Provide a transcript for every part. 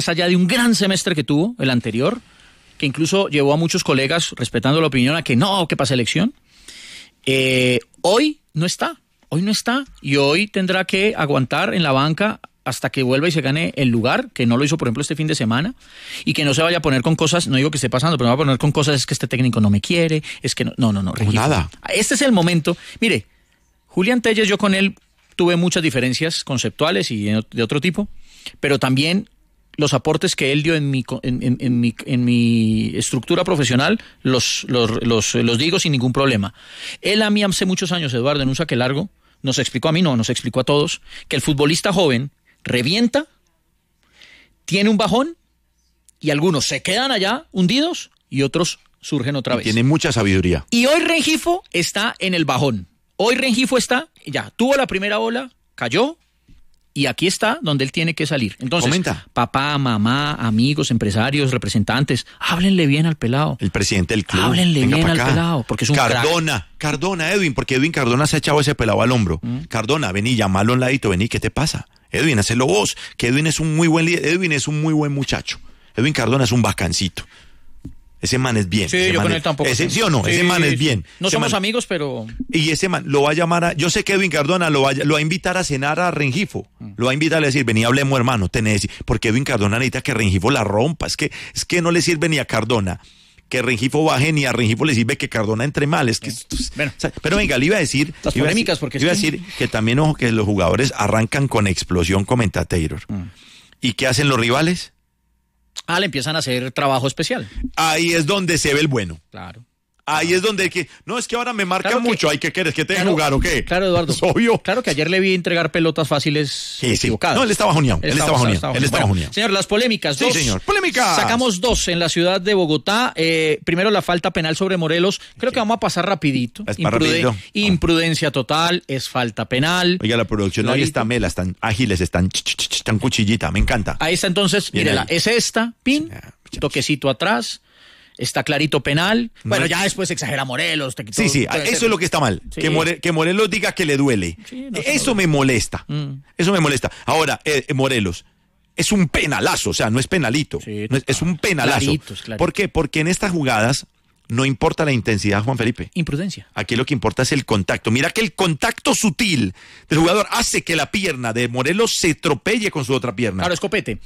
más allá de un gran semestre que tuvo, el anterior, que incluso llevó a muchos colegas, respetando la opinión, a que no, que para selección, hoy no está, y hoy tendrá que aguantar en la banca hasta que vuelva y se gane el lugar, que no lo hizo, por ejemplo, este fin de semana, y que no se vaya a poner con cosas, no digo que esté pasando, pero no va a poner con cosas, es que este técnico no me quiere, es que no. Nada. Este es el momento. Mire, Julián Telles, yo con él tuve muchas diferencias conceptuales y de otro tipo, pero también los aportes que él dio en mi estructura profesional los digo sin ningún problema. Él a mí hace muchos años, Eduardo, en un saque largo, nos explicó a todos, que el futbolista joven revienta, tiene un bajón y algunos se quedan allá hundidos y otros surgen otra vez. Tiene mucha sabiduría. Y hoy Rengifo está en el bajón. Hoy Rengifo tuvo la primera ola, cayó y aquí está donde él tiene que salir. Entonces, comenta. Papá, mamá, amigos, empresarios, representantes, háblenle bien al pelado. El presidente del club. Háblenle bien al pelado, porque es un Cardona, Edwin, porque Edwin Cardona se ha echado ese pelado al hombro. Cardona, vení, llamalo a un ladito, vení, ¿qué te pasa? Edwin, hacelo vos, que Edwin es un muy buen líder, Edwin es un muy buen muchacho. Edwin Cardona es un bacancito. Ese man es bien. Sí, yo con él tampoco. ¿Sí o no? Ese man es bien. No somos amigos, pero... Y ese man lo va a llamar yo sé que Edwin Cardona lo va a invitar a cenar a Rengifo. Lo va a invitar a decir, vení, hablemos, hermano, porque Edwin Cardona necesita que Rengifo la rompa. Es que no le sirve ni a Cardona que Rengifo baje, ni a Rengifo le sirve que Cardona entre mal. Es que bueno, pero venga, le iba a decir... Las polémicas, porque... Iba a decir que también, ojo, que los jugadores arrancan con explosión, comenta Taylor. ¿Y qué hacen los rivales? Le empiezan a hacer trabajo especial. Ahí es donde se ve el bueno. Claro. Ahí es donde es que ahora me marca mucho. ¿Qué quieres? ¿Que te deje jugar o qué? Claro, Eduardo. Es obvio. Claro que ayer le vi entregar pelotas fáciles equivocadas. No, él estaba joneado. Él estaba joneado. Señor, las polémicas. Sí, señor. ¡Polémicas! Sacamos 2 en la ciudad de Bogotá. Primero, la falta penal sobre Morelos. Creo que vamos a pasar rapidito. Imprudencia total, es falta penal. Oiga, la producción hoy está mela, están ágiles, están cuchillita. Me encanta. Ahí está entonces, mírela. Es esta, pin, toquecito atrás. Está clarito penal. Bueno, ya después exagera Morelos. Sí, eso es lo que está mal. Sí. Que Morelos diga que le duele. Sí, eso me molesta. Eso me molesta. Ahora, Morelos, es un penalazo, o sea, no es penalito. Sí, es un penalazo. Clarito. ¿Por qué? Porque en estas jugadas no importa la intensidad, Juan Felipe. Imprudencia. Aquí lo que importa es el contacto. Mira que el contacto sutil del jugador hace que la pierna de Morelos se tropelle con su otra pierna. Claro, escopete.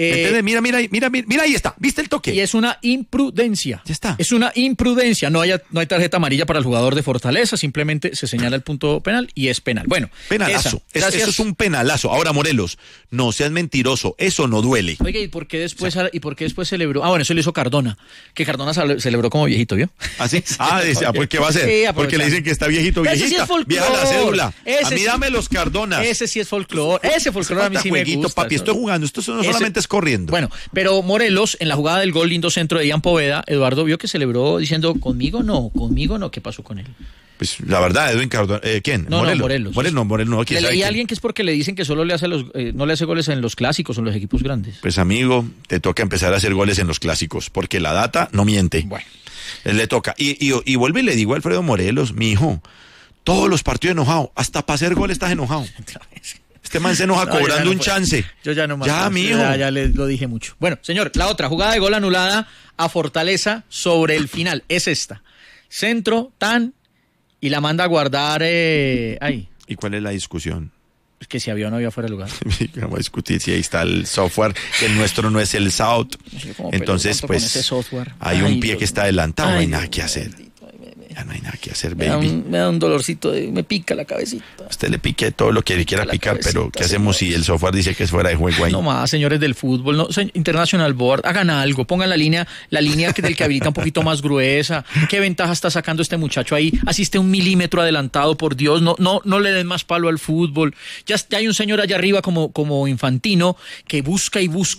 Mira, ahí está. ¿Viste el toque? Y es una imprudencia. Ya está. Es una imprudencia. No hay tarjeta amarilla para el jugador de Fortaleza. Simplemente se señala el punto penal y es penal. Bueno, penalazo. Eso es un penalazo. Ahora, Morelos, no seas mentiroso. Eso no duele. Oiga, ¿y por qué después celebró? Bueno, eso lo hizo Cardona. Que Cardona celebró como viejito, ¿vio? ¿Ah, sí? ¿Pues qué va a hacer? Sí, porque le dicen que está viejito, viejita. Ese sí es folclore. Vieja la cédula. A mí dame los Cardonas. Ese sí es folclore. Ese folclore a mí sí me gusta. Papi, estoy jugando. Esto no solamente es corriendo. Bueno, pero Morelos, en la jugada del gol lindo centro de Ian Poveda, Eduardo vio que celebró diciendo, conmigo no, ¿qué pasó con él? Pues la verdad, Edwin Cardona, ¿quién? Morelos. Morelos no. Le leí a alguien que es porque le dicen que solo no le hace goles en los clásicos o en los equipos grandes. Pues amigo, te toca empezar a hacer goles en los clásicos, porque la data no miente. Bueno. Le toca. Y vuelve y le digo a Alfredo Morelos, mi hijo, todos los partidos enojado, hasta para hacer goles estás enojado. Este man se enoja cobrando un chance. Yo ya no más. Ya, mijo. Ya lo dije mucho. Bueno, señor, la otra jugada de gol anulada a Fortaleza sobre el final es esta. Centro, y la manda a guardar ahí. ¿Y cuál es la discusión? Es que si había o no había fuera de lugar. Vamos a discutir si ahí está el software, que el nuestro no es el South. Entonces, pues, hay un pie que está adelantado, no hay nada que hacer. Ya no hay nada que hacer, baby. Me da un dolorcito, me pica la cabecita. Usted le pique todo lo que le quiera picar, pero ¿qué hacemos si el software dice que es fuera de juego ahí? No más, señores del fútbol, no, International Board, hagan algo, pongan la línea del que habilita un poquito más gruesa. ¿Qué ventaja está sacando este muchacho ahí? Asiste 1 milímetro adelantado, por Dios, no le den más palo al fútbol. Ya hay un señor allá arriba como Infantino que busca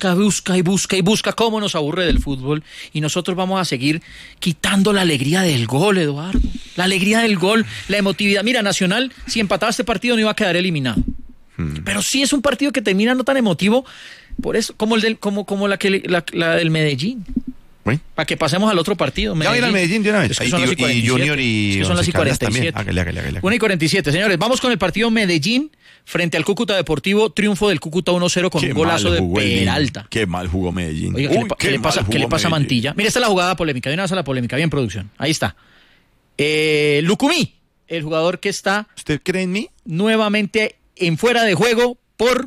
cómo nos aburre del fútbol, y nosotros vamos a seguir quitando la alegría del gol, Eduardo. La alegría del gol, la emotividad. Mira, Nacional, si empataba este partido no iba a quedar eliminado. Pero sí es un partido que termina no tan emotivo, por eso, como la del Medellín. Bueno. Para que pasemos al otro partido. Ya ir al Medellín de una vez. Es que son las y 47. Junior y es que son las y 47. Hágale. 1:47, señores. Vamos con el partido Medellín frente al Cúcuta Deportivo. Triunfo del Cúcuta 1-0 con un golazo de Peralta. Qué mal jugó Medellín. Oiga, ¿qué le pasa a Mantilla? Mira, esta es la jugada polémica. De una vez a la polémica. Bien, producción. Ahí está. Lucumí, el jugador que está... ¿Usted cree en mí? Nuevamente en fuera de juego por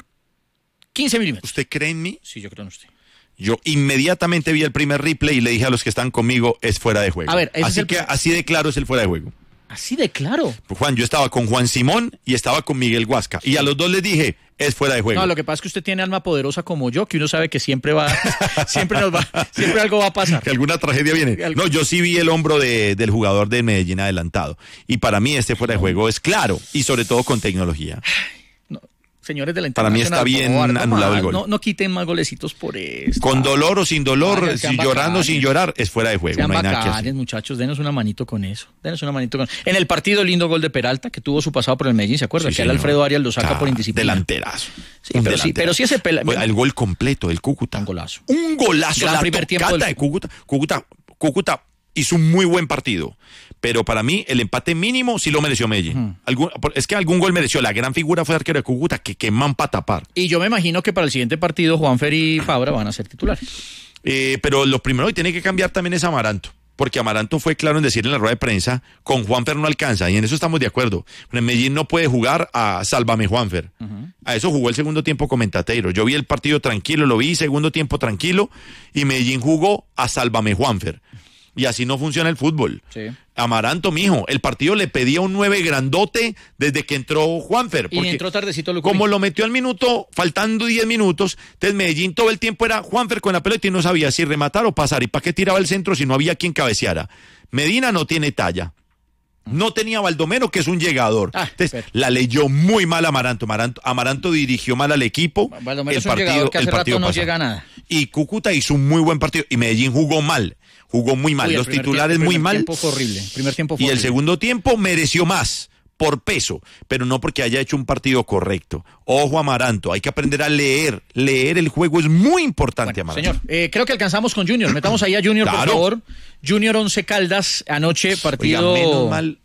15 milímetros. ¿Usted cree en mí? Sí, yo creo en usted. Yo inmediatamente vi el primer replay y le dije a los que están conmigo, es fuera de juego. A ver, así de claro es el fuera de juego. Así de claro. Pues Juan, yo estaba con Juan Simón y estaba con Miguel Huasca. Y a los dos les dije, es fuera de juego. No, lo que pasa es que usted tiene alma poderosa como yo, que uno sabe que siempre siempre algo va a pasar. Que alguna tragedia viene. No, yo sí vi el hombro del jugador de Medellín adelantado. Y para mí este fuera de juego es claro. Y sobre todo con tecnología. Señores de la Para mí está bien anulado el gol. No quiten más golecitos por esto. Con dolor o sin dolor, si llorando o sin llorar, es fuera de juego. Sean no hay bacanes, nada que hacer. Muchachos, denos una manito con eso. En el partido, lindo gol de Peralta, que tuvo su pasado por el Medellín, ¿se acuerda? Sí, que el Alfredo Arias lo saca por indisciplina. Delanterazo. Sí, pero sí ese el gol completo del Cúcuta. Un golazo. Un golazo. Gran La primer tiempo de Cúcuta hizo un muy buen partido. Pero para mí, el empate mínimo sí lo mereció Medellín. Es que algún gol mereció. La gran figura fue el arquero de Cúcuta, que man para tapar. Y yo me imagino que para el siguiente partido, Juanfer y Fabra van a ser titulares. Pero lo primero que tiene que cambiar también es Amaranto. Porque Amaranto fue claro en decir en la rueda de prensa, con Juanfer no alcanza, y en eso estamos de acuerdo. En Medellín no puede jugar a Sálvame Juanfer. A eso jugó el segundo tiempo con Mentateiro. Yo vi el partido tranquilo, lo vi, segundo tiempo tranquilo, y Medellín jugó a Sálvame Juanfer. Y así no funciona el fútbol. Sí. Amaranto, mijo, el partido le pedía un 9 grandote desde que entró Juanfer. Y entró tardecito Lucumí. Como lo metió al minuto, faltando 10 minutos, entonces Medellín todo el tiempo era Juanfer con la pelota y no sabía si rematar o pasar. ¿Y para qué tiraba el centro si no había quien cabeceara? Medina no tiene talla. No tenía Baldomero, que es un llegador. Entonces, la leyó muy mal Amaranto. Amaranto dirigió mal al equipo. Baldomero es un llegador que hace rato no llega a nada. Y Cúcuta hizo un muy buen partido. Y Medellín jugó mal. Jugó muy mal. Los titulares muy mal. Primer tiempo fue y el segundo tiempo mereció más. Por peso, pero no porque haya hecho un partido correcto. Ojo, Amaranto, hay que aprender a leer. Leer el juego es muy importante, Amaranto. Señor, creo que alcanzamos con Junior. Metamos ahí a Junior, claro. Por favor. Junior 11 Caldas, anoche, partido... Oiga, menos mal...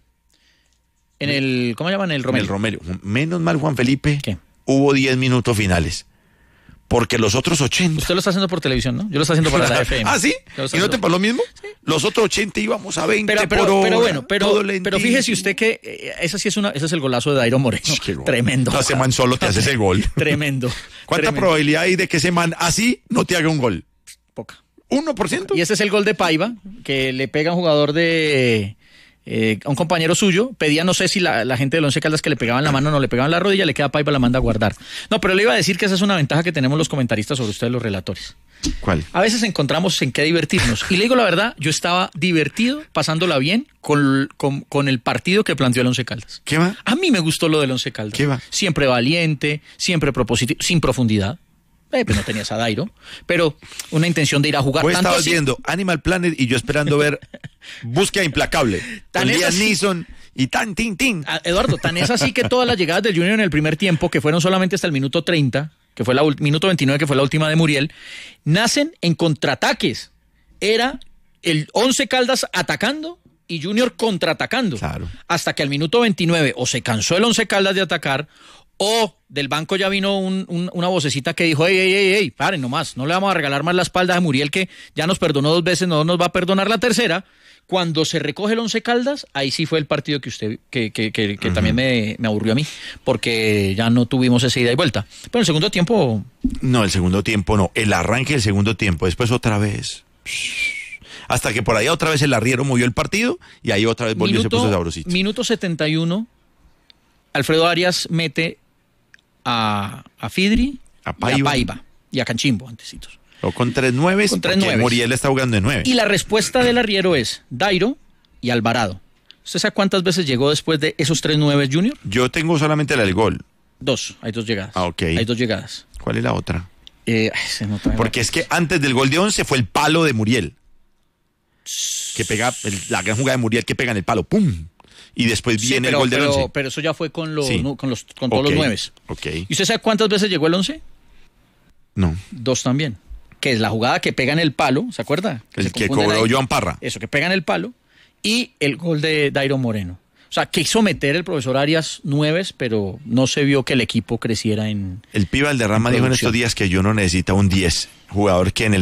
En el... ¿Cómo llaman? El Romelio. En el Romelio. Menos mal, Juan Felipe. ¿Qué? Hubo 10 minutos finales. Porque los otros 80... Usted lo está haciendo por televisión, ¿no? Yo lo estoy haciendo para la FM. ¿Ah, sí? ¿Y no te pasó lo mismo? Sí. Los otros 80 íbamos a 20 pero bueno, pero fíjese usted que ese es el golazo de Dairo Moreno. Tremendo. Ese man solo te hace ese gol. Tremendo. ¿Cuánta probabilidad hay de que ese man así no te haga un gol? Poca. 1%. Y ese es el gol de Paiva, que le pega a un jugador de... a un compañero suyo, pedía, no sé si la gente del Once Caldas que le pegaban la mano o no le pegaban la rodilla, le queda Paiva, la manda a guardar. No, pero le iba a decir que esa es una ventaja que tenemos los comentaristas sobre ustedes, los relatores. ¿Cuál? A veces encontramos en qué divertirnos. Y le digo la verdad, yo estaba divertido, pasándola bien con el partido que planteó el Once Caldas. ¿Qué va? A mí me gustó lo del Once Caldas. ¿Qué va? Siempre valiente, siempre propositivo, sin profundidad. Pues no tenías a Dairo, pero una intención de ir a jugar. Pues estabas viendo Animal Planet y yo esperando ver Búsqueda Implacable. Liam Neeson y tin. Eduardo, tan es así que todas las llegadas del Junior en el primer tiempo, que fueron solamente hasta el minuto 30, que fue minuto 29, que fue la última de Muriel, nacen en contraataques. Era el 11 Caldas atacando y Junior contraatacando. Claro. Hasta que al minuto 29 o se cansó el 11 Caldas de atacar, o del banco ya vino una vocecita que dijo, ey, paren nomás, no le vamos a regalar más la espalda a Muriel, que ya nos perdonó 2 veces, no nos va a perdonar la tercera. Cuando se recoge el Once Caldas, ahí sí fue el partido que usted que también me aburrió a mí, porque ya no tuvimos esa ida y vuelta. Pero el segundo tiempo... No, el segundo tiempo no, el arranque del segundo tiempo, después otra vez... Hasta que por ahí otra vez el arriero movió el partido y ahí otra vez volvió y se puso sabrosito. Minuto 71, Alfredo Arias mete a Fidri, a Paiva y a Canchimbo, antecitos. O con 3-9, porque Muriel está jugando de 9. Y la respuesta del arriero es Dairo y Alvarado. ¿Usted sabe cuántas veces llegó después de esos 3-9 Junior? Yo tengo solamente la del gol. 2, hay 2 llegadas. Ah, ok. Hay 2 llegadas. ¿Cuál es la otra? Porque es que antes del gol de 11 fue el palo de Muriel. Que pega, la gran jugada de Muriel que pega en el palo, ¡pum! Y después viene el gol del 11. Pero eso ya fue con todos los 9. Ok. ¿Y usted sabe cuántas veces llegó el 11? No. 2 también. que es la jugada que pega en el palo, ¿se acuerda? El que cobró Joan Parra. Eso, que pega en el palo, y el gol de Dairo Moreno. O sea, quiso meter el profesor Arias 9, pero no se vio que el equipo creciera en... El pibe Valderrama dijo en estos días que yo no necesita un 10, jugador que en el